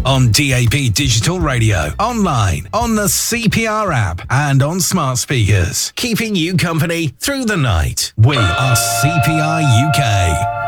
on DAB Digital Radio, online, on the CPR app, and on smart speakers. Keeping you company through the night. We are CPR UK.